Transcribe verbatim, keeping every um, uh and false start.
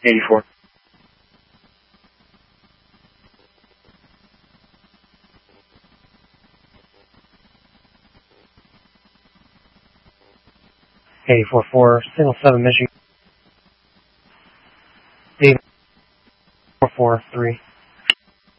eighty-four. eighty-four four, single seven Michigan. David four four three.